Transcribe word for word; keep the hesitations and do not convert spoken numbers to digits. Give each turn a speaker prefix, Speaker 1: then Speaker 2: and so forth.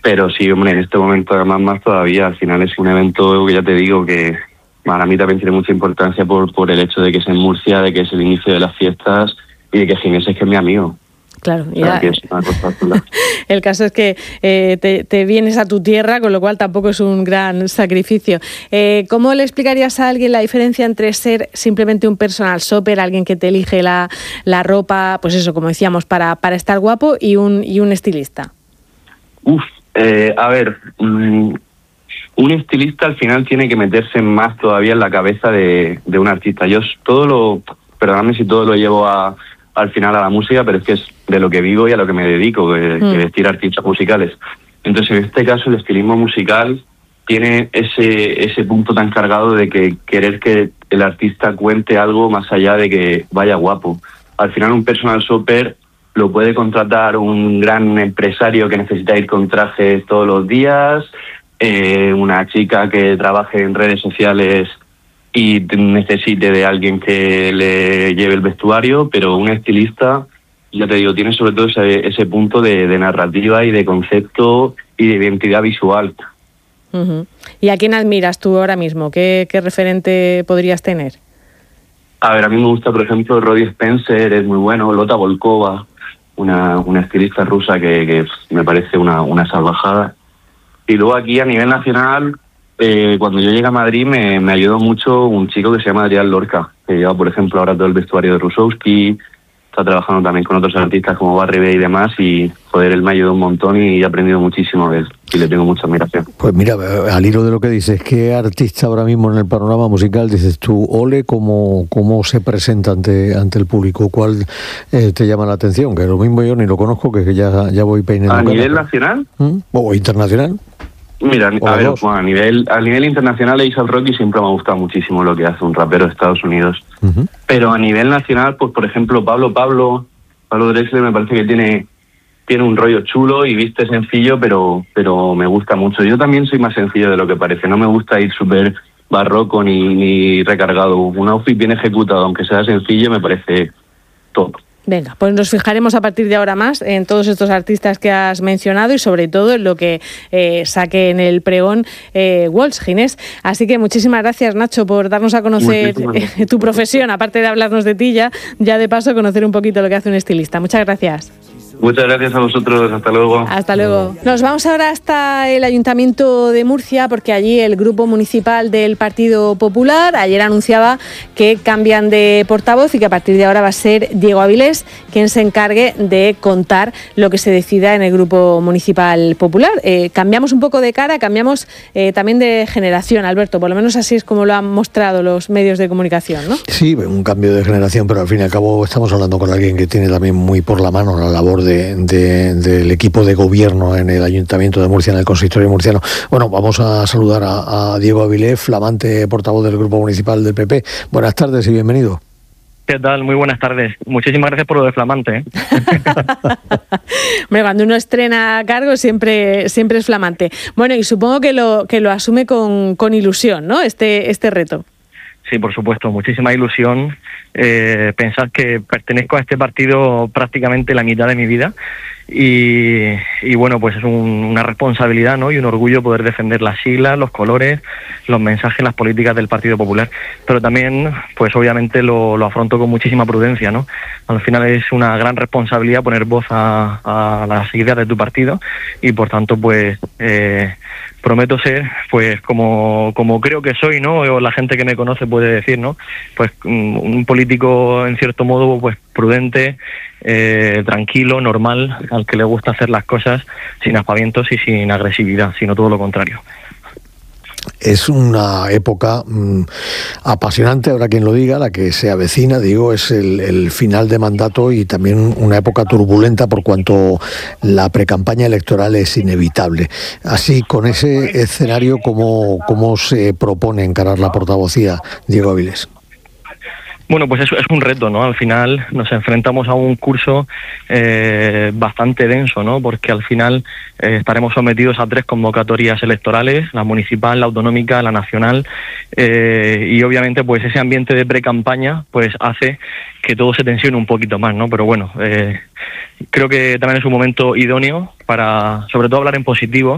Speaker 1: Pero sí, hombre, en este momento además más todavía. Al final es un evento que ya te digo que para mí también tiene mucha importancia por, por el hecho de que es en Murcia, de que es el inicio de las fiestas y de que Ginés es que es mi amigo.
Speaker 2: Claro,
Speaker 1: O sea,
Speaker 2: ya.
Speaker 1: que es una cosa chula.
Speaker 2: El caso es que eh, te, te vienes a tu tierra, con lo cual tampoco es un gran sacrificio. Eh, ¿Cómo le explicarías a alguien la diferencia entre ser simplemente un personal shopper, alguien que te elige la, la ropa, pues eso, como decíamos, para, para estar guapo, y un, y un estilista?
Speaker 1: Uf, eh, a ver, um, un estilista al final tiene que meterse más todavía en la cabeza de, de un artista. Yo todo lo, perdóname si todo lo llevo a, al final a la música, pero es que es de lo que vivo y a lo que me dedico, que, mm. que vestir artistas musicales. Entonces, en este caso, el estilismo musical tiene ese ese punto tan cargado de que querer que el artista cuente algo más allá de que vaya guapo. Al final, un personal shopper lo puede contratar un gran empresario que necesita ir con trajes todos los días, eh, una chica que trabaje en redes sociales y necesite de alguien que le lleve el vestuario, pero un estilista, ya te digo, tiene sobre todo ese, ese punto de, de narrativa y de concepto y de identidad visual.
Speaker 2: Uh-huh. ¿Y a quién admiras tú ahora mismo? ¿Qué, qué referente podrías tener?
Speaker 1: A ver, a mí me gusta, por ejemplo, Rodi Spencer, es muy bueno, Lota Volkova, una, una estilista rusa que, que me parece una, una salvajada. Y luego aquí a nivel nacional, eh, cuando yo llegué a Madrid me, me ayudó mucho un chico que se llama Adrián Lorca, que lleva, por ejemplo, ahora todo el vestuario de Rusowski, está trabajando también con otros artistas como Barry B y demás, y joder, él me ayudó un montón y he aprendido muchísimo de él, y le tengo mucha admiración.
Speaker 3: Pues mira, al hilo de lo que dices, ¿qué artista ahora mismo en el panorama musical dices tú, ole, cómo, cómo se presenta ante ante el público? ¿Cuál eh, te llama la atención? Que lo mismo yo ni lo conozco, que ya, ya voy peinando.
Speaker 1: ¿A nivel nacional?
Speaker 3: ¿Mm? ¿O internacional?
Speaker 1: Mira, a ver, bueno, a nivel a nivel internacional, A$AP Rocky siempre me ha gustado muchísimo lo que hace un rapero de Estados Unidos. Uh-huh. Pero a nivel nacional, pues por ejemplo, Pablo Pablo, Pablo Drexler me parece que tiene tiene un rollo chulo y viste sencillo, pero pero me gusta mucho. Yo también soy más sencillo de lo que parece, no me gusta ir súper barroco ni, ni recargado. Un outfit bien ejecutado, aunque sea sencillo, me parece top.
Speaker 2: Venga, pues nos fijaremos a partir de ahora más en todos estos artistas que has mencionado y sobre todo en lo que eh, saque en el pregón eh, Walsh, Ginés. Así que muchísimas gracias, Nacho, por darnos a conocer eh, tu profesión, aparte de hablarnos de ti, ya, ya de paso conocer un poquito lo que hace un estilista. Muchas gracias.
Speaker 1: Muchas gracias a vosotros, hasta luego.
Speaker 2: Hasta luego. Nos vamos ahora hasta el Ayuntamiento de Murcia, porque allí el Grupo Municipal del Partido Popular ayer anunciaba que cambian de portavoz y que a partir de ahora va a ser Diego Avilés quien se encargue de contar lo que se decida en el Grupo Municipal Popular. Eh, cambiamos un poco de cara, cambiamos eh, también de generación, Alberto, por lo menos así es como lo han mostrado los medios de comunicación, ¿no?
Speaker 3: Sí, un cambio de generación, pero al fin y al cabo estamos hablando con alguien que tiene también muy por la mano la labor de De, de, del equipo de gobierno en el Ayuntamiento de Murcia, en el Consistorio murciano. Bueno, vamos a saludar a, a Diego Avilés, flamante portavoz del Grupo Municipal del P P. Buenas tardes y bienvenido.
Speaker 4: ¿Qué tal? Muy buenas tardes. Muchísimas gracias por lo de flamante, ¿eh?
Speaker 2: Hombre, cuando uno estrena cargo siempre siempre es flamante. Bueno, y supongo que lo que lo asume con, con ilusión, ¿no? Este este reto.
Speaker 4: Sí, por supuesto, muchísima ilusión. Eh, pensar que pertenezco a este partido prácticamente la mitad de mi vida y, y bueno, pues es un, una responsabilidad, ¿no? Y un orgullo poder defender las siglas, los colores, los mensajes, las políticas del Partido Popular, pero también, pues obviamente lo, lo afronto con muchísima prudencia, ¿no? Al final es una gran responsabilidad poner voz a, a las ideas de tu partido y por tanto, pues eh, prometo ser, pues como como creo que soy, ¿no? O la gente que me conoce puede decir, ¿no? Pues un político en cierto modo, pues prudente, eh, tranquilo, normal, al que le gusta hacer las cosas sin aspavientos y sin agresividad, sino todo lo contrario.
Speaker 3: Es una época mmm, apasionante, habrá quien lo diga, la que se avecina, digo, es el, el final de mandato y también una época turbulenta por cuanto la precampaña electoral es inevitable. Así, con ese escenario, ¿cómo, cómo se propone encarar la portavocía, Diego Avilés?
Speaker 4: Bueno, pues eso es un reto, ¿no? Al final nos enfrentamos a un curso eh, bastante denso, ¿no? Porque al final eh, estaremos sometidos a tres convocatorias electorales, la municipal, la autonómica, la nacional, eh, y obviamente pues ese ambiente de pre-campaña pues hace que todo se tensione un poquito más, ¿no? Pero bueno, eh, creo que también es un momento idóneo para, sobre todo, hablar en positivo